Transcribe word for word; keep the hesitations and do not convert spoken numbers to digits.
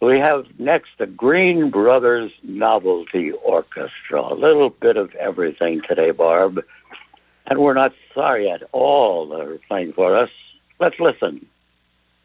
We have next the Green Brothers Novelty Orchestra. A little bit of everything today, Barb. And we're not sorry at all they're playing for us. Let's listen.